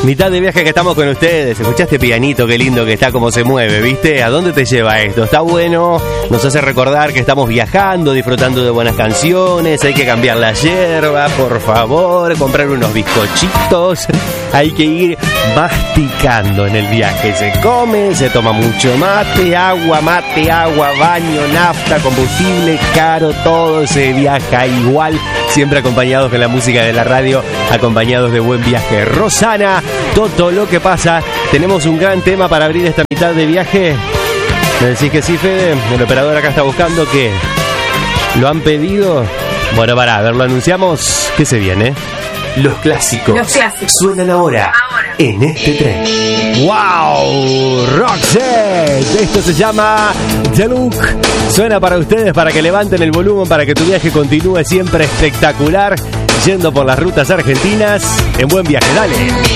Mitad de viaje que estamos con ustedes. ¿Escuchaste pianito? Qué lindo que está, cómo se mueve, ¿viste? ¿A dónde te lleva esto? Está bueno, nos hace recordar que estamos viajando, disfrutando de buenas canciones. Hay que cambiar la yerba, por favor, comprar unos bizcochitos. Hay que ir masticando en el viaje. Se come, se toma mucho mate, agua, baño, nafta, combustible, caro, todo se viaja igual. Siempre acompañados con la música de la radio, acompañados de buen viaje. Rosana, todo lo que pasa. Tenemos un gran tema para abrir esta mitad de viaje. ¿Me decís que sí, Fede? El operador acá está buscando que... ¿Lo han pedido? Bueno, para, a ver, lo anunciamos. ¿Qué se viene? Los clásicos. Suenan ahora en este tren. ¡Wow! Roxette. Esto se llama The Look. Suena para ustedes, para que levanten el volumen, para que tu viaje continúe siempre espectacular, yendo por las rutas argentinas. En buen viaje, dale.